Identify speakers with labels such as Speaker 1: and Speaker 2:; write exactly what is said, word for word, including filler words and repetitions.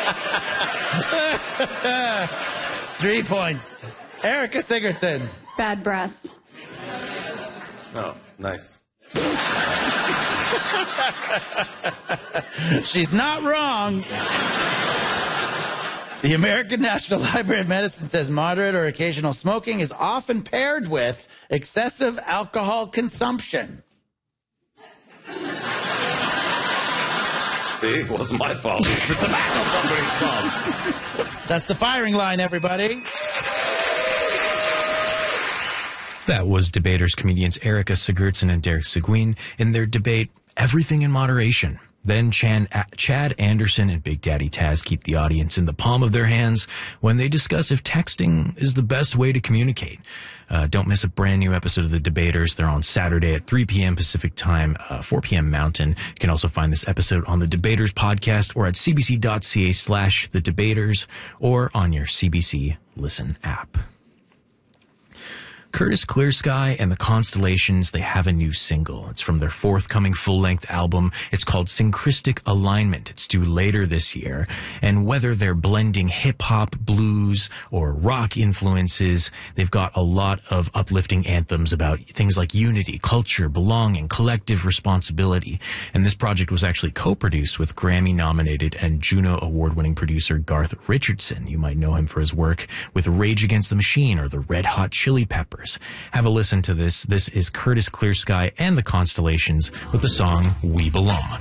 Speaker 1: Three points. Erica Sigurdson.
Speaker 2: Bad breath.
Speaker 3: Oh, nice.
Speaker 1: She's not wrong. The American National Library of Medicine says moderate or occasional smoking is often paired with excessive alcohol consumption.
Speaker 3: See, it wasn't my fault. The tobacco company's fault.
Speaker 1: That's the firing line, everybody.
Speaker 4: That was debaters comedians Erica Sigurdson and Derek Seguin in their debate, Everything in Moderation. Then Chan, Chad Anderson and Big Daddy Taz keep the audience in the palm of their hands when they discuss if texting is the best way to communicate. Uh, don't miss a brand new episode of The Debaters. They're on Saturday at three p.m. Pacific Time, uh, four p.m. Mountain. You can also find this episode on The Debaters podcast or at cbc.ca slash The Debaters or on your C B C Listen app. Curtis Clearsky and the Constellations, they have a new single. It's from their forthcoming full-length album. It's called Synchristic Alignment. It's due later this year. And whether they're blending hip-hop, blues, or rock influences, they've got a lot of uplifting anthems about things like unity, culture, belonging, collective responsibility. And this project was actually co-produced with Grammy-nominated and Juno Award-winning producer Garth Richardson. You might know him for his work with Rage Against the Machine or the Red Hot Chili Peppers. Have a listen to this. This is Curtis Clearsky and the Constellations with the song We Belong.